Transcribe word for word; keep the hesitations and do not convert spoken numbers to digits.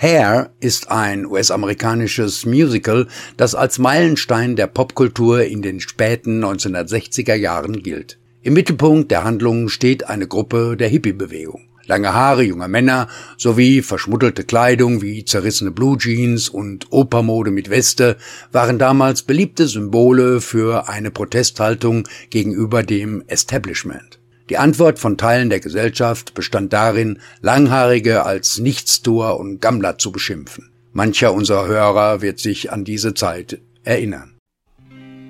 Hair ist ein U S-amerikanisches Musical, das als Meilenstein der Popkultur in den späten neunzehnhundertsechziger Jahren gilt. Im Mittelpunkt der Handlung steht eine Gruppe der Hippie-Bewegung. Lange Haare junger Männer sowie verschmuddelte Kleidung wie zerrissene Blue Jeans und Opermode mit Weste waren damals beliebte Symbole für eine Protesthaltung gegenüber dem Establishment. Die Antwort von Teilen der Gesellschaft bestand darin, Langhaarige als Nichtstuer und Gammler zu beschimpfen. Mancher unserer Hörer wird sich an diese Zeit erinnern.